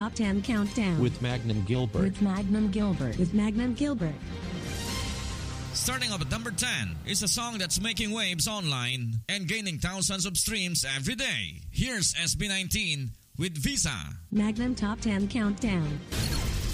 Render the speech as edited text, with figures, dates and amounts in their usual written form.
Top 10 Countdown. With Magnum Gilbert. With Magnum Gilbert. With Magnum Gilbert. Starting off at number 10 is a song that's making waves online and gaining thousands of streams every day. Here's SB19 with Visa. Magnum Top 10 Countdown.